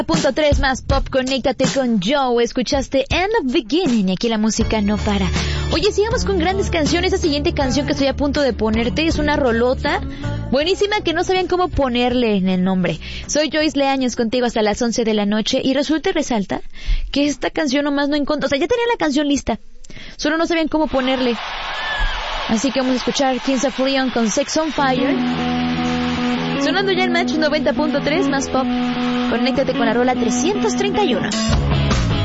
.3 más pop, conéctate con Joe. Escuchaste End of Beginning y aquí la música no para. Oye, sigamos con grandes canciones. Esta siguiente canción que estoy a punto de ponerte es una rolota buenísima que no sabían cómo ponerle en el nombre. Soy Joyce Leaños contigo hasta las 11 de la noche y resulta y resalta que esta canción nomás no encontró. O sea, ya tenía la canción lista, solo no sabían cómo ponerle. Así que vamos a escuchar Kings of Leon con Sex on Fire. Sonando ya en Match 90.3 más pop. Conéctate con la rola 331.